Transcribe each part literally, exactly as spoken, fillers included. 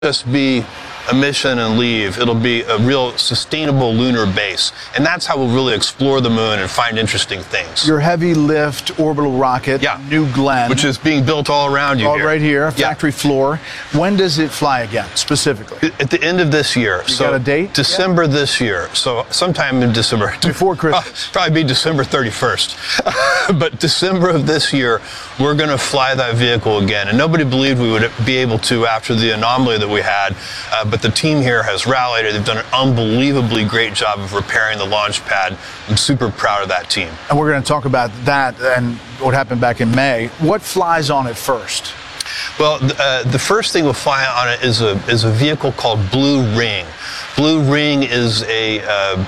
just be a mission and leave. It'll be a real sustainable lunar base. And that's how we'll really explore the moon and find interesting things. Your heavy lift orbital rocket, yeah. New Glenn. Which is being built all around you all here. right here, factory yeah. floor. When does it fly again, specifically? At the end of this year. You so got a date? December yeah. this year. So sometime in December. Before Christmas. Uh, probably be December thirty-first. But December of this year, we're going to fly that vehicle again. And nobody believed we would be able to after the anomaly that we had. Uh, but the team here has rallied. They've done an unbelievably great job of repairing the launch pad. I'm super proud of that team. And we're going to talk about that and what happened back in May. What flies on it first? Well, uh, the first thing we'll fly on it is a is a vehicle called Blue Ring. Blue Ring is a, uh,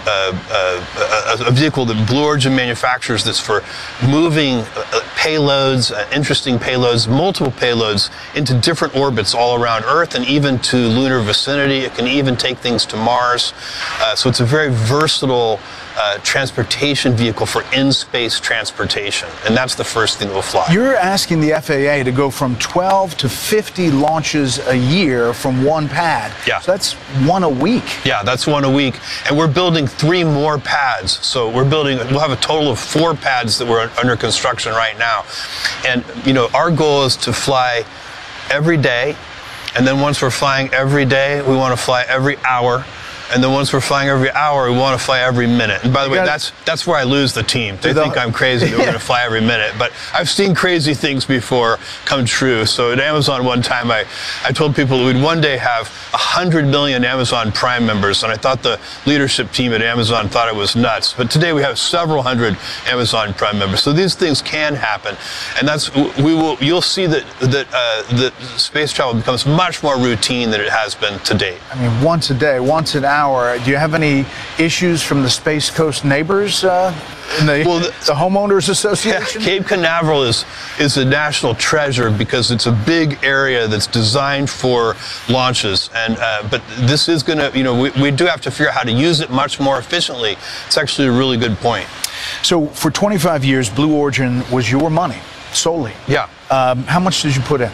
uh, a, a vehicle that Blue Origin manufactures that's for moving uh, payloads, uh, interesting payloads, multiple payloads into different orbits all around Earth and even to lunar vicinity. It can even take things to Mars. Uh, so it's a very versatile uh, transportation vehicle for in-space transportation. And that's the first thing we'll fly. You're asking the F A A to go from twelve to fifty launches a year from one pad. Yeah. So that's one a week. Yeah, that's one a week. And we're building three more pads. So we're building, we'll have a total of four pads that we're under construction right now. And, you know, our goal is to fly every day. And then once we're flying every day, we want to fly every hour. And then once we're flying every hour, we want to fly every minute. And by the way, that's that's where I lose the team. They think I'm crazy that we're going to fly every minute. But I've seen crazy things before come true. So at Amazon one time, I, I told people that we'd one day have one hundred million Amazon Prime members. And I thought the leadership team at Amazon thought it was nuts. But today we have several hundred Amazon Prime members. So these things can happen. And that's, we will, you'll see that, that, uh, that space travel becomes much more routine than it has been to date. I mean, once a day, once an hour. Do you have any issues from the Space Coast neighbors uh, in the, well, the, the Homeowners Association? Yeah, Cape Canaveral is, is a national treasure because it's a big area that's designed for launches. And uh, but this is going to, you know, we, we do have to figure out how to use it much more efficiently. It's actually a really good point. So for twenty-five years, Blue Origin was your money solely. Yeah. Um, how much did you put in?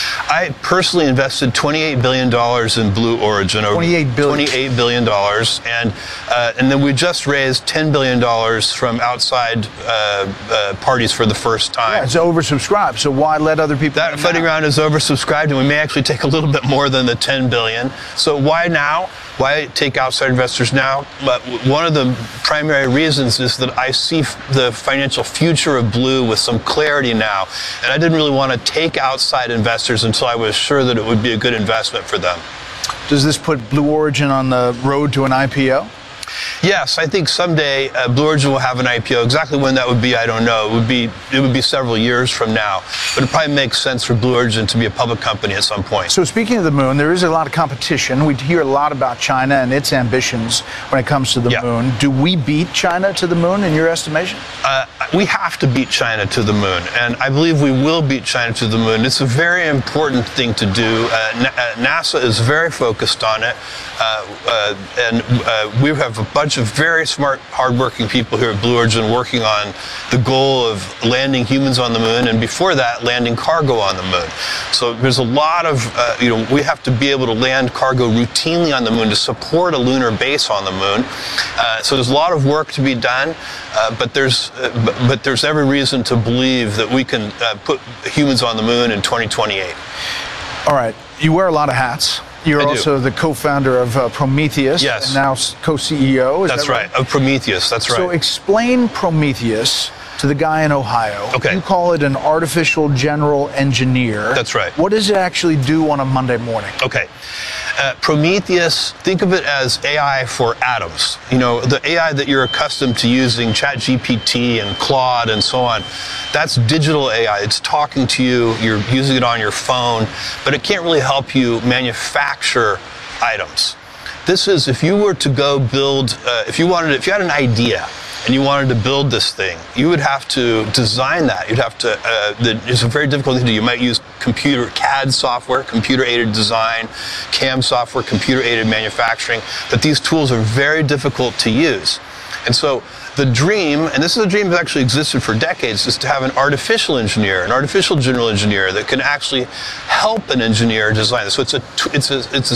I personally invested twenty-eight billion dollars in Blue Origin. twenty-eight billion dollars. twenty-eight billion dollars. And, uh, and then we just raised ten billion dollars from outside uh, uh, parties for the first time. Yeah, it's oversubscribed, so why let other people That funding round is oversubscribed, and we may actually take a little bit more than the ten billion dollars. So why now? Why take outside investors now? But one of the primary reasons is that I see the financial future of Blue with some clarity now. And I didn't really want to take outside investors until I was sure that it would be a good investment for them. Does this put Blue Origin on the road to an I P O? Yes, I think someday uh, Blue Origin will have an I P O. Exactly when that would be, I don't know. It would be it would be several years from now. But it probably makes sense for Blue Origin to be a public company at some point. So speaking of the moon, there is a lot of competition. We hear a lot about China and its ambitions when it comes to the yeah. moon. Do we beat China to the moon in your estimation? Uh, we have to beat China to the moon, and I believe we will beat China to the moon. It's a very important thing to do. Uh, N- uh, NASA is very focused on it, uh, uh, and uh, we have a bunch of very smart, hardworking people here at Blue Origin working on the goal of landing humans on the moon, and before that, landing cargo on the moon. So there's a lot of, uh, you know, we have to be able to land cargo routinely on the moon to support a lunar base on the moon. Uh, so there's a lot of work to be done, uh, but there's uh, but, but there's every reason to believe that we can uh, put humans on the moon in twenty twenty-eight. All right, you wear a lot of hats. You're also the co-founder of uh, Prometheus, yes. and now co-C E O. Is That's that right? right, of Prometheus, that's right. So explain Prometheus to the guy in Ohio. Okay. You call it an artificial general engineer. That's right. What does it actually do on a Monday morning? Okay. Uh, Prometheus, think of it as A I for atoms. You know, the A I that you're accustomed to using, ChatGPT and Claude and so on, that's digital A I. It's talking to you, you're using it on your phone, but it can't really help you manufacture items. This is, if you were to go build, uh, if you wanted, if you had an idea, and you wanted to build this thing, you would have to design that. You'd have to, uh, the, it's a very difficult thing to do. You might use computer C A D software, computer-aided design, C A M software, computer-aided manufacturing, but these tools are very difficult to use. And so the dream, and this is a dream that actually existed for decades, is to have an artificial engineer, an artificial general engineer that can actually help an engineer design this. So it's a it's a it's a